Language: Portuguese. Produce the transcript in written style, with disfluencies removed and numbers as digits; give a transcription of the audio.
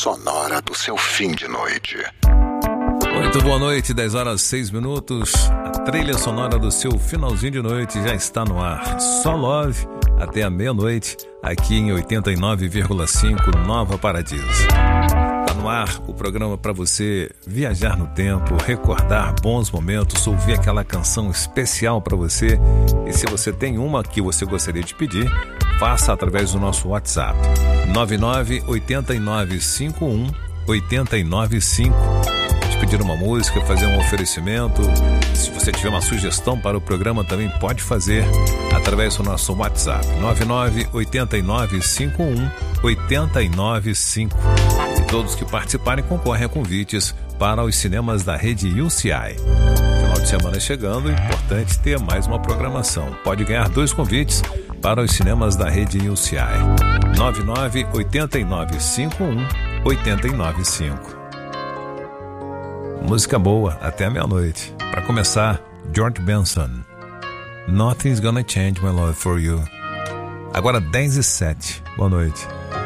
sonora do seu fim de noite. Muito boa noite, 10 horas 6 minutos. A trilha sonora do seu finalzinho de noite já está no ar. Só Love até a meia-noite, aqui em 89,5 Nova Paradiso. Está no ar o programa para você viajar no tempo, recordar bons momentos, ouvir aquela canção especial para você. E se você tem uma que você gostaria de pedir, faça através do nosso WhatsApp 9989518995. Pedir uma música, fazer um oferecimento. Se você tiver uma sugestão para o programa, também pode fazer através do nosso WhatsApp 9989518995. E todos que participarem concorrem a convites para os cinemas da rede UCI. Final de semana chegando, importante ter mais uma programação. Pode ganhar 2 convites para os cinemas da rede UCI. 9989518995. Música boa até a meia-noite. Para começar, George Benson, Nothing's Gonna Change My Love For You. Agora 10h07. Boa noite.